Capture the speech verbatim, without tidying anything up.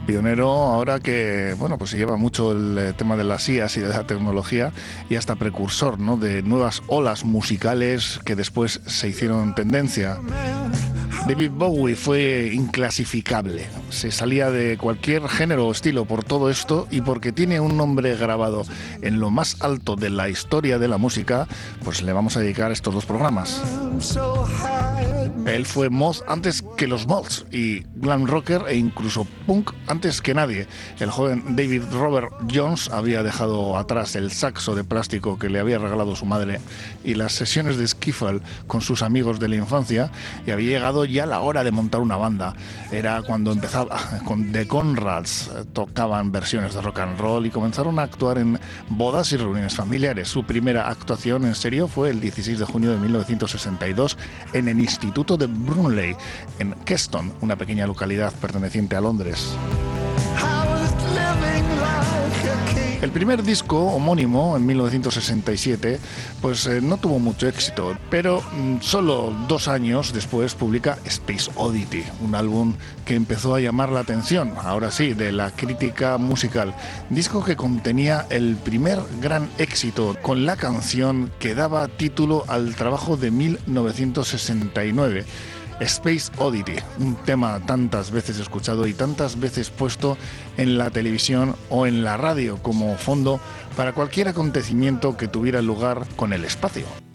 pionero ahora que, bueno, pues se lleva mucho el tema de las I As y de la tecnología, y hasta precursor, ¿no?, de nuevas olas musicales que después se hicieron tendencia. David Bowie fue inclasificable, se salía de cualquier género o estilo por todo esto, y porque tiene un nombre grabado en lo más alto de la historia de la música, pues le vamos a dedicar estos dos programas. Él fue mod antes que los mods, y glam rocker e incluso punk antes que nadie. El joven David Robert Jones había dejado atrás el saxo de plástico que le había regalado su madre y las sesiones de skiffle con sus amigos de la infancia, y había llegado ya la hora de montar una banda. Era cuando empezaba con The Conrads, tocaban versiones de rock and roll y comenzaron a actuar en bodas y reuniones familiares. Su primera actuación en serio fue el dieciséis de junio de mil novecientos sesenta y dos en el Instituto de Brunley, en Keston, una pequeña localidad perteneciente a Londres. El primer disco homónimo, en mil novecientos sesenta y siete, pues eh, no tuvo mucho éxito, pero mm, solo dos años después publica Space Oddity, un álbum que empezó a llamar la atención, ahora sí, de la crítica musical. Disco que contenía el primer gran éxito con la canción que daba título al trabajo de mil novecientos sesenta y nueve. Space Oddity, un tema tantas veces escuchado y tantas veces puesto en la televisión o en la radio como fondo para cualquier acontecimiento que tuviera lugar con el espacio.